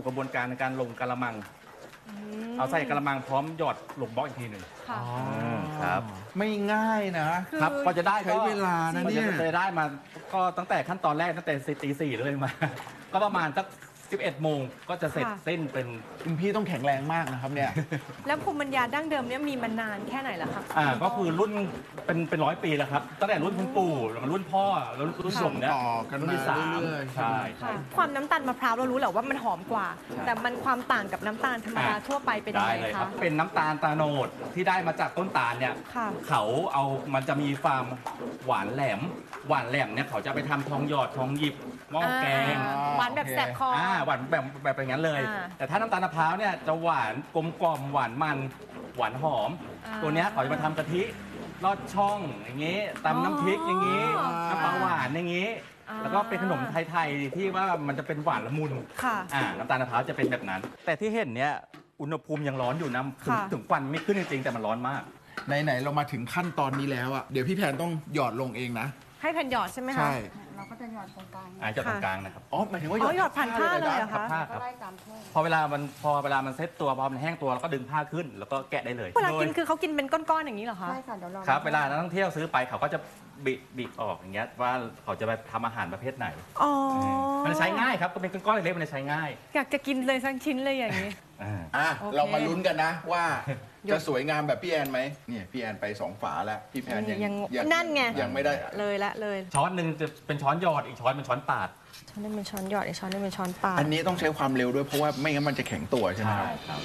กระบวนการในการลงกะละมังเอาใส่กะละมังพร้อมหยอดลงบล็อกอีกทีหนึ่งครับไม่ง่ายนะครับก็จะได้ใช้เวลานะเนี่ยจะได้มาก็ตั้งแต่ขั้นตอนแรกตั้งแต่ตีสี่เลยมาก็ประมาณสัก11 โมงก็จะเสร็จเส้นเป็นคุณพี่ต้องแข็งแรงมากนะครับเนี่ยแล้วภูมิปัญญาดั้งเดิมเนี่ยมีมานานแค่ไหนแล้วคะก็คือรุ่นเป็น100 ปีแล้วครับตั้งแต่รุ่นคุณปู่รุ่นพ่อแล้วรุ่นผมเนี่ยรุ่นที่3 ใช่ความน้ำตาลมะพร้าวเรารู้แหละว่ามันหอมกว่าแต่มันความต่างกับน้ำตาลธรรมดาทั่วไปเป็นยังไงคะเป็นน้ำตาลตาโนดที่ได้มาจากต้นตาลเนี่ยเขาเอามันจะมีความหวานแหลมเนี่ยเขาจะไปทำทองหยอดทองหยิบหม้อแกงหวานแบบแสบคอหวานแบบอย่างนั้นเลยแต่ถ้าน้ำตาลมะพร้าวเนี่ยจะหวานกลมกล่อมหวานมันหวานหอมตัวนี้เขาจะมาทำกะทิลอดช่องอย่างนี้ตำน้ำพริกอย่างนี้น้ำปลาหวานอย่างนี้แล้วก็เป็นขนมไทยๆที่ว่ามันจะเป็นหวานละมุนน้ำตาลมะพร้าวจะเป็นแบบนั้นแต่ที่เห็นเนี่ยอุณหภูมิยังร้อนอยู่นะถึงควันไม่ขึ้นจริงๆแต่มันร้อนมากไหนเรามาถึงขั้นตอนนี้แล้วอ่ะเดี๋ยวพี่แพนต้องหยอดลงเองนะให้แผ่นหยอดใช่ไหมคะใช่เราก็จะหยอดตรงกลางหยอดตรงกลางนะครับหมายถึงว่าหยอดผ่านผ้าเลยเหรอคะก็ได้ตามถ้วยพอเวลามันเซ็ตตัวพอมันแห้งตัวแล้วก็ดึงผ้าขึ้นแล้วก็แกะได้เลยเวลากินคือเขากินเป็นก้อนๆอย่างนี้เหรอคะใช่ค่ะเดี๋ยวเราครับเวลานักท่องเที่ยวซื้อไปเขาก็จะบีบออกอย่างเงี้ยว่าเขาจะไปทำอาหารประเภทไหนมันใช้ง่ายครับก็เป็นก้อนๆเล็กๆมันใช้ง่ายอยากจะกินเลยสักชิ้นเลยอย่างนี้เรามาลุ้นกันนะว่าจะสวยงามแบบพี่แอนไหมเนี่ยพี่แอนไป2 ฝาแล้วพี่แพนยังนั่นไงยังไม่ได้เลยช้อนหนึ่งจะเป็นช้อนหยอดอีกช้อนเป็นช้อนปาดช้อนนึงเป็นช้อนหยอดอีกช้อนนึงเป็นช้อนปาดอันนี้ต้องใช้ความเร็วด้วยเพราะว่าไม่งั้นมันจะแข็งตัวใช่ไหมครับ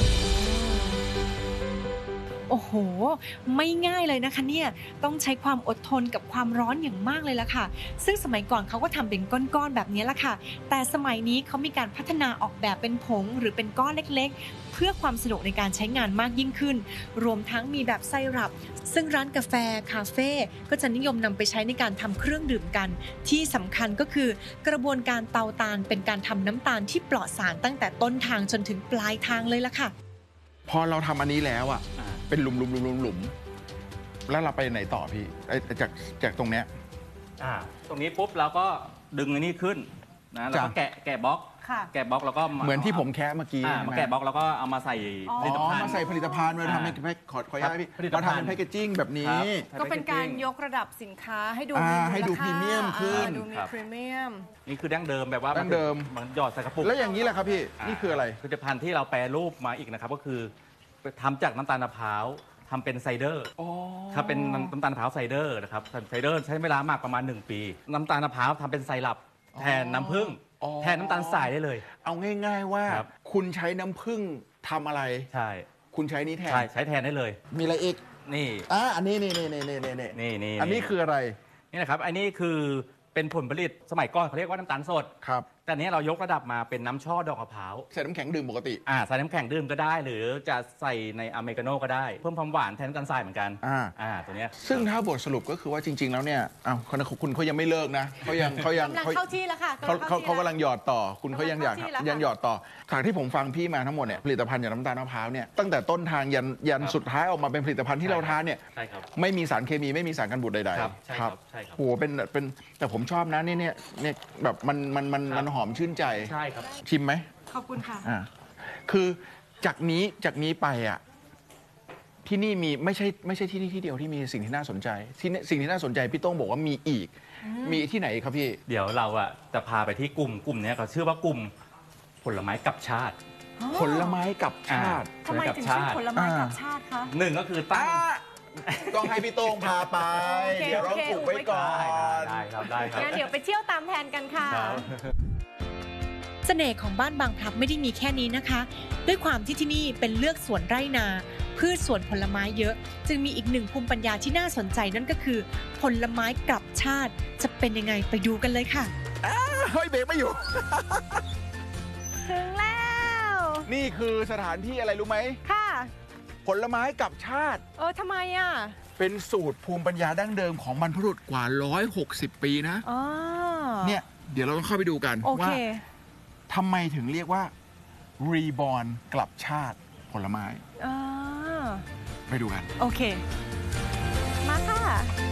โอ้โหไม่ง่ายเลยนะคะเนี่ยต้องใช้ความอดทนกับความร้อนอย่างมากเลยล่ะค่ะซึ่งสมัยก่อนเขาก็ทำเป็นก้อนๆแบบนี้ละค่ะแต่สมัยนี้เขามีการพัฒนาออกแบบเป็นผงหรือเป็นก้อนเล็กๆเพื่อความสะดวกในการใช้งานมากยิ่งขึ้นรวมทั้งมีแบบไซรัปซึ่งร้านกาแฟคาเฟ่ก็จะนิยมนำไปใช้ในการทำเครื่องดื่มกันที่สำคัญก็คือกระบวนการเตาตาลเป็นการทำน้ำตาลที่ปลอดสารตั้งแต่ต้นทางจนถึงปลายทางเลยล่ะค่ะพอเราทำอันนี้แล้วอ่ะเป็นหลุมแล้วเราไปไหนต่อพี่จากตรงเนี้ยตรงนี้ปุ๊บเราก็ดึงอันนี้ขึ้นนะแล้วก็แกะบล็อกแล้วก็เหมือนที่ผมแคะเมื่อกี้มาแกะบล็อกแล้วก็เอามาใส่ผลิตภัณฑ์มาใส่ผลิตภัณฑ์มาทำให้ขออนุญาตพี่เราทำเป็นแพคเกจจิ้งแบบนี้ก็เป็นการยกระดับสินค้าให้ดูพรีเมียมขึ้นดูมีพรีเมียมนี่คือดั้งเดิมแบบว่าดั้งเดิมมันหยอดใส่กระปุกแล้วอย่างนี้แหละครับพี่นี่คืออะไรผลิตภัณฑ์ที่เราแปรรูปมาอีกนะครับก็คือทำจากน้ำตาลมะพร้าวทำเป็นไซเดอร์ถ้าเป็นน้ำตาลมะพร้าวไซเดอร์นะครับไซเดอร์ใช้เวลามากประมาณ1 ปีน้ำตาลมะพร้าวทำเป็นไซรัปแทนน้ำผึ้งแทนน้ำตาลทรายได้เลยเอาง่ายๆว่าคุณใช้น้ำผึ้งทำอะไรใช่คุณใช้นี้แทนใช้แทนได้เลยมีอะไรอีกนี่อันนี้นี่อันนี้คืออะไรนี่นะครับอันนี้คือเป็นผลผลิตสมัยก่อนเขาเรียกว่าน้ำตาลสดครับแต่นี้เรายกระดับมาเป็นน้ำช่อดอกมะพร้าวใส่น้ำแข็งดื่มปกติใส่น้ำแข็งดื่มก็ได้หรือจะใส่ในอเมริกาโน่ก็ได้เพิ่มความหวานแทนน้ำตาลทรายเหมือนกันตัวนี้ซึ่งถ้าบทสรุปก็คือว่าจริงๆแล้วเนี่ยคุณเขายังไม่เลิกนะเขายังเข้าที่แล้วค่ะเขากำลังหยอดต่อคุณเขายังหยอดต่อจากที่ผมฟังพี่มาทั้งหมดเนี่ยผลิตภัณฑ์จากน้ำตาลมะพร้าวเนี่ยตั้งแต่ต้นทางยันสุดท้ายออกมาเป็นผลิตภัณฑ์ที่เราทานเนี่ยไม่มีสารเคมีไม่มีสารกันบูดใดๆครับโหเป็นแต่ผมชอบนะเนี่ยแบบมันหอมชื่นใจใช่ครับชิมไหมขอบคุณค่ะคือจากนี้ไปอ่ะที่นี่มีไม่ใช่ที่นี่ที่เดียวที่มีสิ่งที่น่าสนใจสิ่งที่น่าสนใจพี่โต้งบอกว่ามีอีกมีที่ไหนครับพี่เดี๋ยวเราอ่ะจะพาไปที่กลุ่มนี้เขาชื่อว่ากลุ่มผลไม้กับชาติผลไม้กับชาติทำไมถึงชื่อผลไม้กับชาติคะ 1ก็คือตั้งต้องให้พี่โต้งพาไปเดี๋ยวเราถูกไว้ก่อนได้ครับงั้นเดี๋ยวไปเที่ยวตามแผนกันค่ะเสน่ห์ของบ้านบางพลับไม่ได้มีแค่นี้นะคะด้วยความที่ที่นี่เป็นเลือกสวนไร่นาพืชสวนผลไม้เยอะจึงมีอีกหนึ่งภูมิปัญญาที่น่าสนใจนั่นก็คือผลไม้กลับชาติจะเป็นยังไงไปดูกันเลยค่ะเฮ้ยเบรกไม่อยู่ถึงแล้วนี่คือสถานที่อะไรรู้ไหมค่ะผลไม้กลับชาติทำไมอ่ะเป็นสูตรภูมิปัญญาดั้งเดิมของบรรพบุรุษกว่า160 ปีนะเนี่ยเดี๋ยวเราต้องเข้าไปดูกันว่าทำไมถึงเรียกว่า reborn กลับชาติผลไม้ไปดูกันโอเคมาค่ะ